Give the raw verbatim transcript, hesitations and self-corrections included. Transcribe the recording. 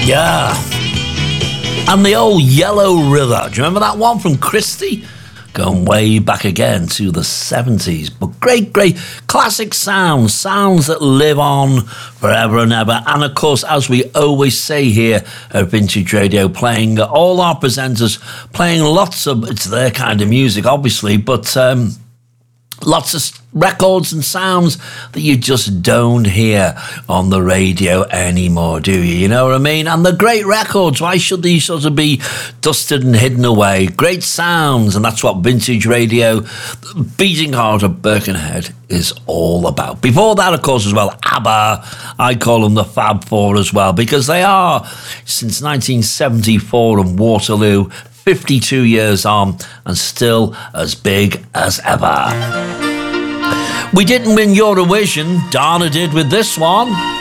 Yeah. And the old Yellow River. Do you remember that one from Christie? Going way back again to the seventies. But great, great classic sounds. Sounds that live on forever and ever. And of course, as we always say here at Vintage Radio, playing all our presenters, playing lots of, it's their kind of music, obviously, but um, lots of records and sounds that you just don't hear on the radio anymore, do you? You know what I mean? And the great records, why should these sort of be dusted and hidden away? Great sounds, and that's what Vintage Radio, beating heart of Birkenhead, is all about. Before that, of course, as well, ABBA, I call them the Fab Four as well, because they are, since nineteen seventy-four and Waterloo, fifty-two years on, and still as big as ever. We didn't win Eurovision. Dana did with this one.